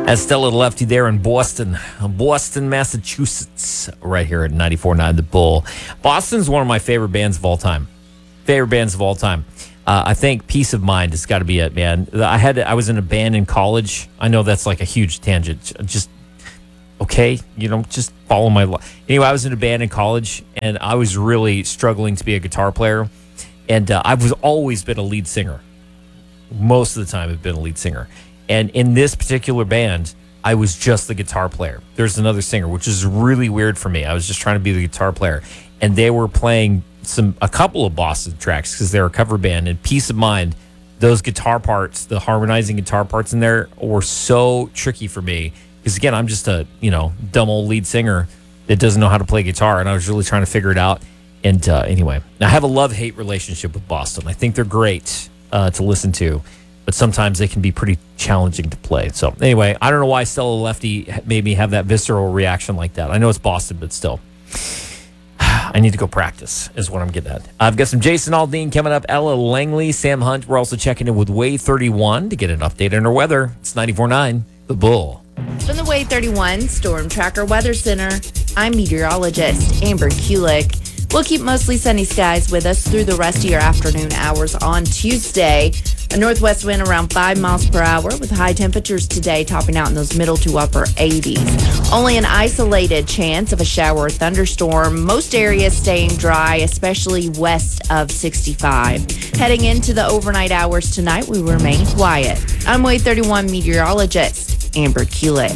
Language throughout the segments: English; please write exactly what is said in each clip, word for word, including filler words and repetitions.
That's Stella the Lefty there in Boston, Boston, Massachusetts, right here at ninety-four point nine The Bull. Boston's one of my favorite bands of all time. Favorite bands of all time. Uh, I think Peace of Mind has got to be it, man. I had I was in a band in college. I know that's like a huge tangent. Just okay, you know, just follow my. Anyway, I was in a band in college, and I was really struggling to be a guitar player, and uh, I've was always been a lead singer. Most of the time, I've been a lead singer. And in this particular band, I was just the guitar player. There's another singer, which is really weird for me. I was just trying to be the guitar player. And they were playing some a couple of Boston tracks because they're a cover band. And Peace of Mind, those guitar parts, the harmonizing guitar parts in there were so tricky for me. Because, again, I'm just a, you know, dumb old lead singer that doesn't know how to play guitar. And I was really trying to figure it out. And uh, anyway, I have a love-hate relationship with Boston. I think they're great uh, to listen to. But sometimes they can be pretty challenging to play. So anyway, I don't know why Stella Lefty made me have that visceral reaction like that. I know it's Boston, but still. I need to go practice is what I'm getting at. I've got some Jason Aldean coming up, Ella Langley, Sam Hunt. We're also checking in with Way thirty-one to get an update on our weather. It's ninety-four point nine The Bull. From the Way thirty-one Storm Tracker Weather Center, I'm meteorologist Amber Kulik. We'll keep mostly sunny skies with us through the rest of your afternoon hours on Tuesday. A northwest wind around five miles per hour with high temperatures today topping out in those middle to upper eighties. Only an isolated chance of a shower or thunderstorm. Most areas staying dry, especially west of sixty-five. Heading into the overnight hours tonight, we remain quiet. I'm Way thirty-one meteorologist Amber Kulik.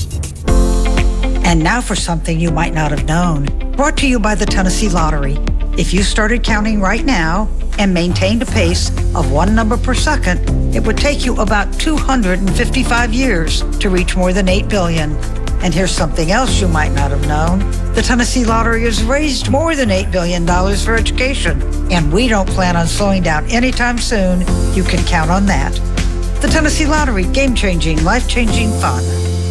And now for something you might not have known. Brought to you by the Tennessee Lottery. If you started counting right now and maintained a pace of one number per second, it would take you about two hundred fifty-five years to reach more than eight billion dollars. And here's something else you might not have known. The Tennessee Lottery has raised more than eight billion dollars for education, and we don't plan on slowing down anytime soon. You can count on that. The Tennessee Lottery, game-changing, life-changing fun.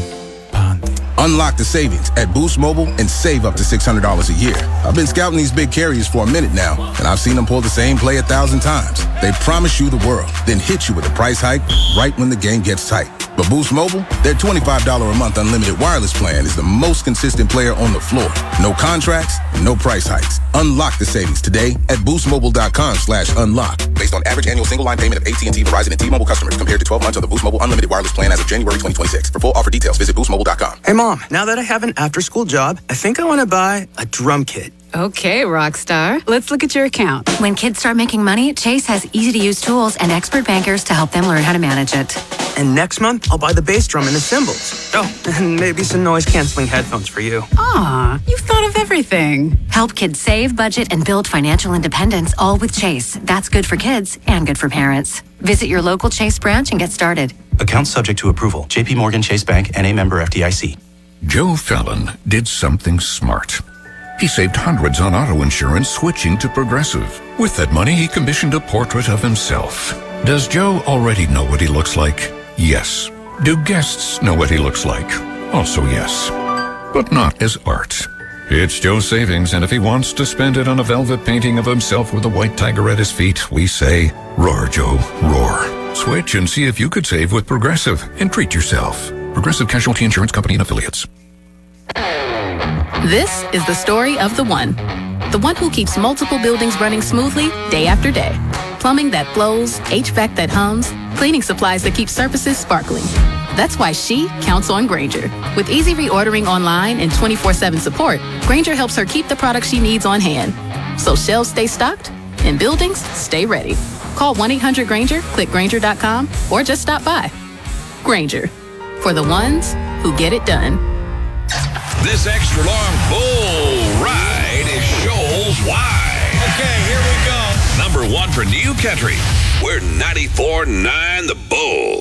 Unlock the savings at Boost Mobile and save up to six hundred dollars a year. I've been scouting these big carriers for a minute now, and I've seen them pull the same play a thousand times. They promise you the world, then hit you with a price hike right when the game gets tight. But Boost Mobile, their twenty-five dollars a month unlimited wireless plan is the most consistent player on the floor. No contracts, no price hikes. Unlock the savings today at boostmobile.com slash unlock. Based on average annual single line payment of A T and T, Verizon, and T-Mobile customers compared to twelve months of the Boost Mobile unlimited wireless plan as of January twenty twenty-six. For full offer details, visit boost mobile dot com. Hey, Mom, now that I have an after-school job, I think I want to buy a drum kit. Okay, Rockstar. Let's look at your account. When kids start making money, Chase has easy-to-use tools and expert bankers to help them learn how to manage it. And next month, I'll buy the bass drum and the cymbals. Oh, and maybe some noise-canceling headphones for you. Aw, you've thought of everything. Help kids save, budget, and build financial independence, all with Chase. That's good for kids and good for parents. Visit your local Chase branch and get started. Account subject to approval. J P Morgan Chase Bank, N A member F D I C. Joe Fallon did something smart. He saved hundreds on auto insurance switching to Progressive. With that money, he commissioned a portrait of himself. Does Joe already know what he looks like? Yes. Do guests know what he looks like? Also yes. But not as art. It's Joe's savings, and if he wants to spend it on a velvet painting of himself with a white tiger at his feet, we say, roar, Joe, roar. Switch and see if you could save with Progressive and treat yourself. Progressive Casualty Insurance Company and Affiliates. This is the story of the one. The one who keeps multiple buildings running smoothly day after day. Plumbing that flows, H V A C that hums, cleaning supplies that keep surfaces sparkling. That's why she counts on Grainger. With easy reordering online and twenty-four seven support, Grainger helps her keep the products she needs on hand. So shelves stay stocked and buildings stay ready. Call one eight hundred Grainger, click Grainger dot com, or just stop by. Grainger, for the ones who get it done. This extra long bull ride is Shoals Wide. Okay, here we go. Number one for New Country. We're ninety-four point nine The Bull.